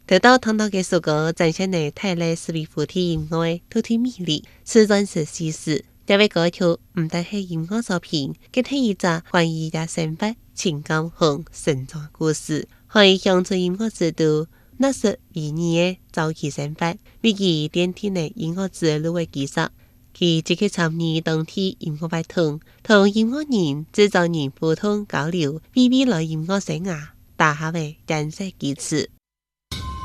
得到唐导嘅首歌展现嘅泰勒斯维夫体音乐嘅独特魅力，是钻石叙事。这位歌曲唔但系音乐作品，更系一则关于嘅生活、情感和成长故事，可以乡村音乐制度那是为你嘅早期生活，为佢奠定嘅音乐之路嘅基础。佢积極參與當地音樂活動，同音樂人、製作人互通交流，為未來音樂生涯打下嘅堅實基礎。